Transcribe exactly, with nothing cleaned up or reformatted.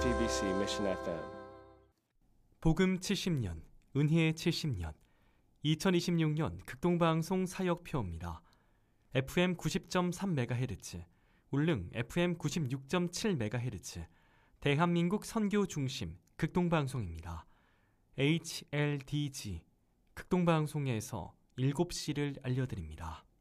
제이티비씨 Mission 에프엠. 복음 칠십 년, 은혜 칠십 년, 이천이십육 년 극동방송 사역표입니다. 에프엠 구십 점 삼 메가헤르츠, 울릉 에프엠 구십육 점 칠 메가헤르츠, 대한민국 선교 중심 극동방송입니다. 에이치엘디지 극동방송에서 일곱 시를 알려드립니다.